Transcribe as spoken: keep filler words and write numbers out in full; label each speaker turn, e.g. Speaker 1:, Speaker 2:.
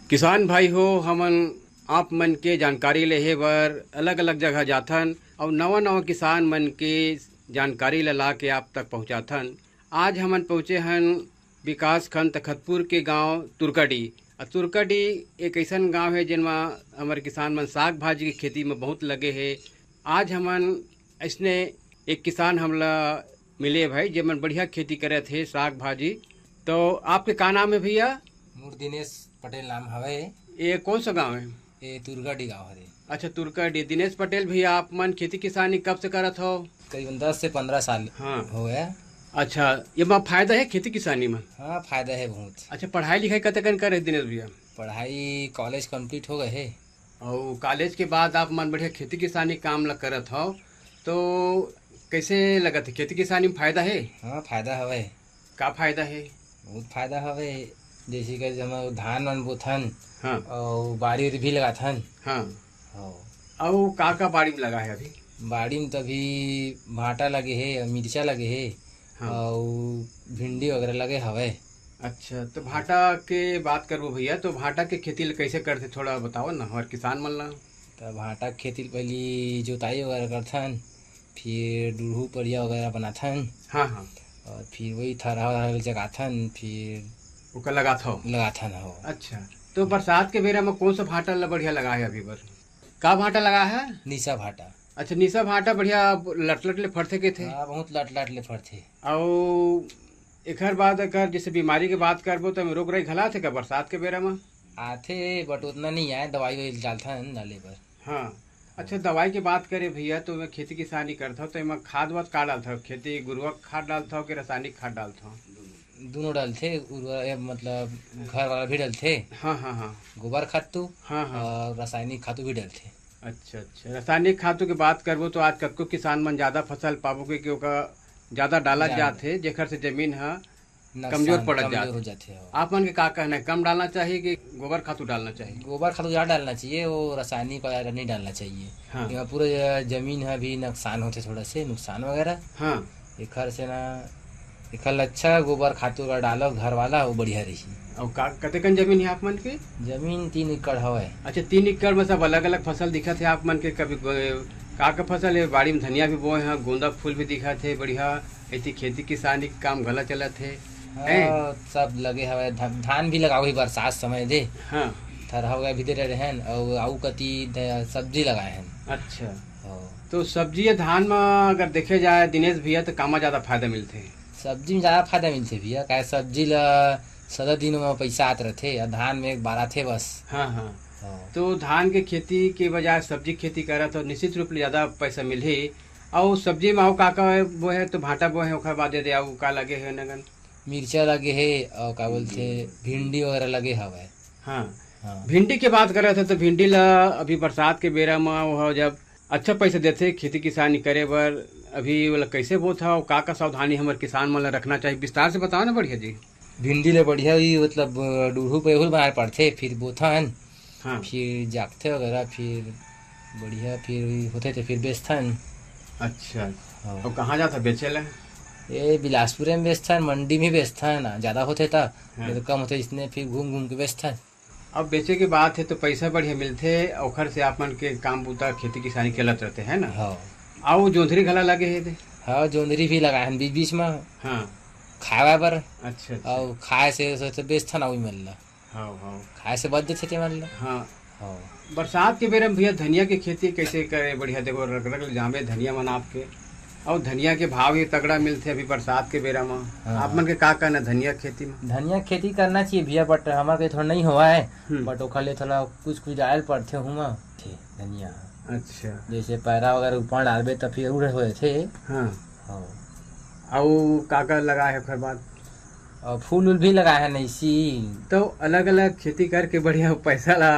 Speaker 1: किसान भाई हो, हमन आप मन के जानकारी लेहे बर अलग अलग जगह जाथन और नवा नवा किसान मन के जानकारी ला ला के आप तक पहुंचाथन। आज हमन पहुँचे हन विकास खंड तखतपुर के गांव तुरकाडी। और तुरकाडी एक ऐसा गांव है जिनमें हमारे किसान मन साग भाजी की खेती में बहुत लगे है। आज हमन इसने एक किसान हमला मिले भाई जिनमें बढ़िया खेती करे थे साग भाजी। तो आपके का नाम है भैया?
Speaker 2: मोर दिनेश पटेल नाम हवे।
Speaker 1: ये कौन सा गांव है?
Speaker 2: ये तुरकाडी गांव हरे।
Speaker 1: अच्छा, तुरकाडी। दिनेश पटेल भैया, आप मन खेती किसानी कब से करत हो?
Speaker 2: करीबन दस से पंद्रह साल
Speaker 1: हाँ
Speaker 2: हो गया।
Speaker 1: अच्छा, ये में फायदा है खेती किसानी में?
Speaker 2: हाँ, फायदा है बहुत।
Speaker 1: अच्छा, पढ़ाई लिखाई कतकन करे दिनेश भैया?
Speaker 2: पढ़ाई कॉलेज कंप्लीट हो गए है।
Speaker 1: और कॉलेज के बाद आप मन बढ़िया खेती किसानी काम ला करत हो, तो कैसे लगत है खेती किसानी में फायदा है?
Speaker 2: हाँ, फायदा हवे।
Speaker 1: का फायदा है?
Speaker 2: बहुत फायदा हवे। जैसे कि जब धान मन बोथन
Speaker 1: हाँ
Speaker 2: और बाड़ी उड़ी भी लगाथन।
Speaker 1: हाँ।
Speaker 2: हाँ,
Speaker 1: और का का बाड़ी में लगा है अभी?
Speaker 2: बाड़ी में तभी भाटा लगे है, मिर्चा लगे है।
Speaker 1: हाँ।
Speaker 2: और भिंडी वगैरह लगे हवे।
Speaker 1: अच्छा, तो भाटा के बात करबो भैया, तो भाटा के खेती ला कैसे करते थोड़ा बताओ ना हमारे किसान मन ला।
Speaker 2: तो भाटा के खेती पहली जोताई वगैरह करथन, फिर डूढ़ू परिया वगैरह बनाथन।
Speaker 1: हाँ हाँ।
Speaker 2: और फिर वही थरहा वरहा जगाथन, फिर
Speaker 1: ओका लगात हो?
Speaker 2: लगाथन हो।
Speaker 1: अच्छा, तो बरसात के बेरा में कौन सा भाटा ला बढ़िया लगा है अभी बर? का भाटा लगा है?
Speaker 2: निशा भाटा।
Speaker 1: अच्छा, निशा भाटा बढ़िया लट लट ले फरथे के थे।
Speaker 2: हाँ, बहुत लट लट ले फरथे।
Speaker 1: और एकर बाद अगर जैसे बीमारी के बात करबो तो रोग राई घला थे का बरसात के बेरा में?
Speaker 2: आथे बट उतना नहीं आए, दवाई वही डालथन डाले पर।
Speaker 1: हाँ। अच्छा, दवाई की बात करें भैया, तो मैं खेती किसानी करता हूँ तो मैं खाद वाद का डालता हूँ? खेती गुरुआ खाद डालता हूँ कि रासायनिक खाद डालता हूँ?
Speaker 2: दोनों डालथे, मतलब घर वाला भी डालथे।
Speaker 1: हाँ हाँ हाँ।
Speaker 2: गोबर खातू
Speaker 1: हाँ हाँ।
Speaker 2: और रासायनिक खातू भी डालथे।
Speaker 1: अच्छा अच्छा, रासायनिक खातों की बात करबो तो आज कतको किसान मन ज्यादा फसल पाबोगे कि ओका ज्यादा डाला जाथे जेकर से जमीन है कमजोर पड़
Speaker 2: हो
Speaker 1: जाते। आप मन के का कहना है, कम डालना चाहिए कि गोबर खातू डालना चाहिए?
Speaker 2: गोबर खातू ज्यादा डालना चाहिए, वो रासायनिक वगैरह नहीं डालना चाहिए।
Speaker 1: हाँ।
Speaker 2: यहाँ पूरा जमीन है भी नुकसान होते, थोड़ा से नुकसान वगैरह।
Speaker 1: हाँ।
Speaker 2: एकर से ना एकर अच्छा गोबर खातू अगर डालो घर वाला वो बढ़िया रही।
Speaker 1: और का कतेकन जमीन है आप मन के?
Speaker 2: जमीन तीन एकड़ हवे।
Speaker 1: अच्छा, तीन एकड़ में सब अलग अलग फसल दिखत है आप मन के? कभी का का फसल है? बाड़ी में धनिया भी बोए हैं, गोंदा फूल भी दिखत है बढ़िया। ऐसी खेती किसानी का काम गला चलत है।
Speaker 2: हाँ, सब लगे हवे। धान भी लगाओ ही बरसात समय दे।
Speaker 1: हाँ।
Speaker 2: थरहा वगैरह भी दे रहे हैं और आऊ कती सब्जी लगाए हैं।
Speaker 1: अच्छा, तो सब्जी धान में अगर देखे जाए दिनेश भैया तो कामा ज्यादा फायदा मिलते है?
Speaker 2: सब्जी में ज्यादा फायदा मिलते भैया, क्या सब्जी ला सदा दिनों में पैसा आते रहते और धान में एक बारह थे बस।
Speaker 1: हाँ हाँ। तो धान के खेती के बजाय सब्जी खेती करा तो निश्चित रूप से ज्यादा पैसा मिले। और सब्जी में का का वो है तो भाटा वो है ओखर बाद दे आऊ का लगे है नगन?
Speaker 2: मिर्चा लगे है और क्या बोलते भिंडी वगैरह लगे हवे।
Speaker 1: हाँ।
Speaker 2: हाँ।
Speaker 1: भिंडी की बात कर रहे थे तो भिंडी ला अभी बरसात के बेरा में वो जब अच्छा पैसा देते खेती किसानी करे बर, अभी वाला कैसे वो था और का का सावधानी हमारे किसान मन रखना चाहिए, विस्तार से बताओ ना बढ़िया जी।
Speaker 2: भिंडी ले बढ़िया ही मतलब डूढ़ू पे बनाए पड़ते, फिर बोथन।
Speaker 1: हाँ।
Speaker 2: फिर जागते वगैरह, फिर बढ़िया फिर होते थे, फिर बेचथन।
Speaker 1: अच्छा।
Speaker 2: हाँ।
Speaker 1: और कहाँ जाता बेचे ला?
Speaker 2: ये बिलासपुर में बेचथन, मंडी में बेचथन। ज्यादा होते था।
Speaker 1: हाँ।
Speaker 2: तो कम होते इसने फिर घूम घूम के बेचथन।
Speaker 1: अब बेचे की बात है तो पैसा बढ़िया मिलते ओखर से आप मन के काम बूता खेती किसानी चलत रहते है ना?
Speaker 2: हाँ।
Speaker 1: आओ जोंधरी घला लगे है?
Speaker 2: हाँ, जोंदरी भी लगाए हैं बीच बीच में।
Speaker 1: हाँ।
Speaker 2: खाए पर।
Speaker 1: अच्छा अच्छा।
Speaker 2: और खाए से तो बेचथन और मिल
Speaker 1: हाँ हाँ।
Speaker 2: खाए से बच जाते मिल।
Speaker 1: हाँ।
Speaker 2: हाँ।
Speaker 1: बरसात के बेरे में भैया धनिया की खेती कैसे करे बढ़िया? देखो रग रग जामे धनिया मन आपके, और धनिया के भाव ही तगड़ा मिलते अभी बरसात के बेरा में।
Speaker 2: हाँ।
Speaker 1: आप मन के का करना धनिया खेती में?
Speaker 2: धनिया खेती करना चाहिए भैया, बट हमारे थोड़ा नहीं हुआ है।
Speaker 1: हम्म।
Speaker 2: बट ओखर ले थोड़ा कुछ कुछ डायल पड़ते हुआ थे धनिया।
Speaker 1: अच्छा।
Speaker 2: जैसे पैरा वगैरह ऊपर डालबे तो फिर उड़े हुए थे।
Speaker 1: हाँ।
Speaker 2: हाँ।
Speaker 1: और का का लगा है ओखर बाद?
Speaker 2: और फूल उल भी लगाए हैं नहीं सी।
Speaker 1: तो अलग अलग खेती करके बढ़िया पैसा ला